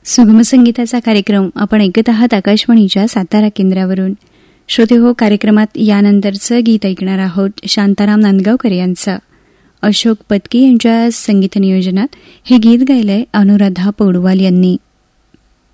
सुगम संगीताचा कार्यक्रम आपण ऐकत आहात आकाशवाणीच्या सातारा केंद्रावरून. श्रोते हो, कार्यक्रमात यानंतरचं गीत ऐकणार आहोत शांताराम नांदगावकर यांचं. अशोक पत्की यांच्या संगीत नियोजनात हे गीत गायलंय अनुराधा पौडवाल यांनी.